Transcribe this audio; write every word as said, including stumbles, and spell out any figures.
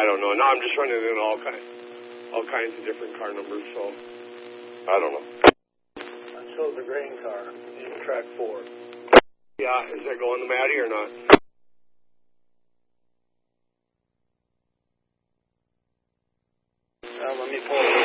I don't know. Now I'm just running in all kinds, all kinds of different car numbers, so I don't know. That shows a grain car in track four. Yeah, is that going to Maddie or not? Uh, let me pull it.